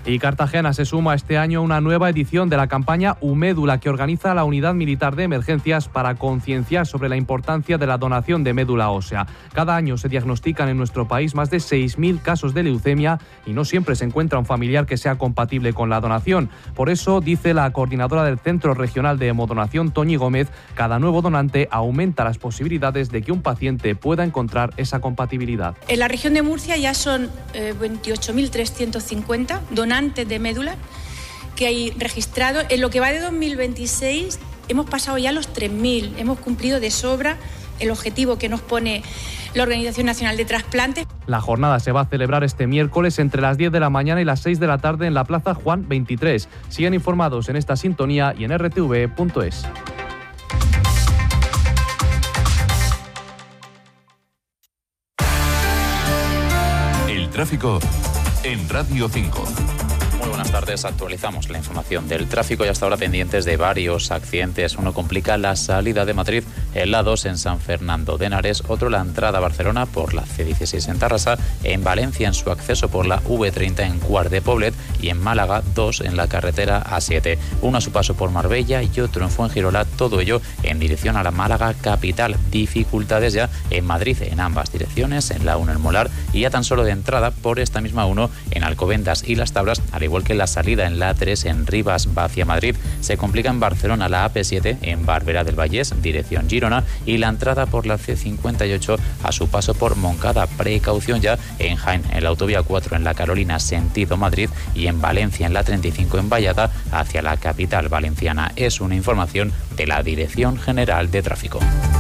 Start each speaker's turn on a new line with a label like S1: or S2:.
S1: Y Cartagena se suma este año a una nueva edición de la campaña Umédula que organiza la Unidad Militar de Emergencias para concienciar sobre la importancia de la donación de médula ósea. Cada año se diagnostican en nuestro país más de 6.000 casos de leucemia y no siempre se encuentra un familiar que sea compatible con la donación. Por eso, dice la coordinadora del Centro Regional de Hemodonación, Toñi Gómez, cada nuevo donante aumenta las posibilidades de que un paciente pueda encontrar esa compatibilidad.
S2: En la región de Murcia ya son 28.350 donantes de médula que hay registrados. En lo que va de 2026 hemos pasado ya los 3.000. Hemos cumplido de sobra el objetivo que nos pone la Organización Nacional de Trasplantes.
S1: La jornada se va a celebrar este miércoles entre las 10 de la mañana y las 6 de la tarde en la Plaza Juan 23. Sigan informados en esta sintonía y en rtv.es.
S3: El tráfico en Radio 5.
S4: Muy buenas tardes, actualizamos la información del tráfico y hasta ahora pendientes de varios accidentes. Uno complica la salida de Madrid, el A2 en San Fernando de Henares, otro la entrada a Barcelona por la C16 en Tarrasa, en Valencia en su acceso por la V30 en Quart de Poblet y en Málaga 2 en la carretera A7. Uno a su paso por Marbella y otro en Fuengirola, todo ello en dirección a la Málaga capital. Dificultades ya en Madrid en ambas direcciones, en la 1 en Molar y ya tan solo de entrada por esta misma 1 en Alcobendas y Las Tablas, al igual que la salida en la A3 en Rivas va hacia Madrid. Se complica en Barcelona la AP7 en Barberá del Vallés, dirección Girona, y la entrada por la C58 a su paso por Moncada. Precaución ya en Jaén, en la autovía 4 en la Carolina, sentido Madrid, y en Valencia en la 35 en Vallada hacia la capital valenciana. Es una información de la Dirección General de Tráfico.